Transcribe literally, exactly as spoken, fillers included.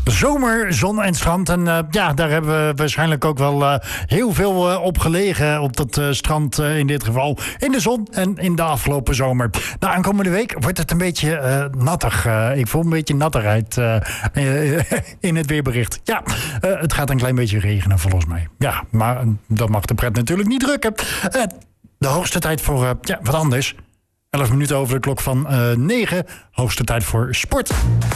Zomer, zon en strand. En uh, ja, daar hebben we waarschijnlijk ook wel uh, heel veel uh, op gelegen. Op dat uh, strand uh, in dit geval. In de zon en in de afgelopen zomer. Nou, aankomende week wordt het een beetje uh, nattig. Uh, ik voel een beetje nattigheid uh, uh, in het weerbericht. Ja, uh, het gaat een klein beetje regenen volgens mij. Ja, maar uh, dat mag de pret natuurlijk niet drukken. Uh, de hoogste tijd voor uh, ja, wat anders. elf minuten over de klok van uh, negen. Hoogste tijd voor sport.